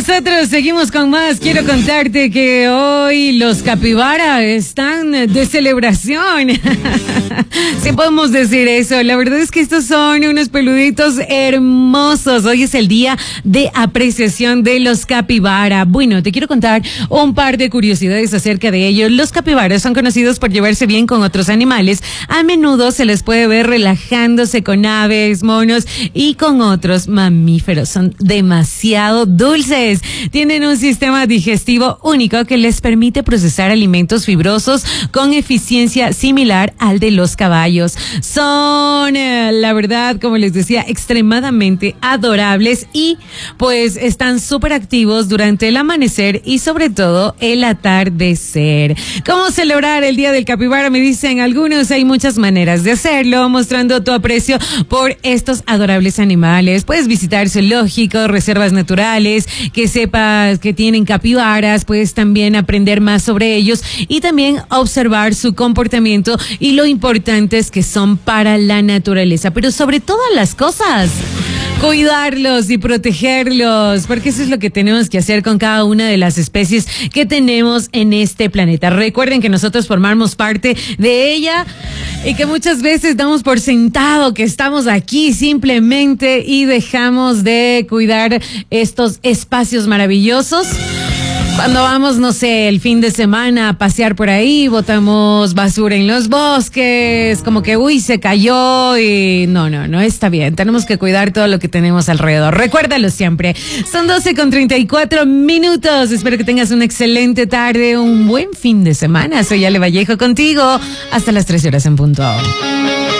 nosotros seguimos con más. Quiero contarte que hoy los capibara están de celebración. Sí podemos decir eso. La verdad es que estos son unos peluditos hermosos. Hoy es el día de apreciación de los capibara. Bueno, te quiero contar un par de curiosidades acerca de ellos. Los capibaras son conocidos por llevarse bien con otros animales. A menudo se les puede ver relajándose con aves, monos y con otros mamíferos. Son demasiado dulces. Tienen un sistema digestivo único que les permite procesar alimentos fibrosos con eficiencia similar al de los caballos. Son, la verdad, como les decía, extremadamente adorables y pues están súper activos durante el amanecer y sobre todo el atardecer. ¿Cómo celebrar el Día del Capibara? Me dicen algunos, hay muchas maneras de hacerlo, mostrando tu aprecio por estos adorables animales. Puedes visitar zoológicos, reservas naturales, que sepas que tienen capibaras, puedes también aprender más sobre ellos y también observar su comportamiento y lo importantes que son para la naturaleza, pero sobre todas las cosas, cuidarlos y protegerlos, porque eso es lo que tenemos que hacer con cada una de las especies que tenemos en este planeta. Recuerden que nosotros formamos parte de ella y que muchas veces damos por sentado que estamos aquí simplemente y dejamos de cuidar estos espacios maravillosos. Cuando vamos, no sé, el fin de semana a pasear por ahí, botamos basura en los bosques, como que, se cayó y no está bien. Tenemos que cuidar todo lo que tenemos alrededor. Recuérdalo siempre. Son 12:34. Espero que tengas una excelente tarde, un buen fin de semana. Soy Ale Vallejo contigo hasta las 13 horas en punto.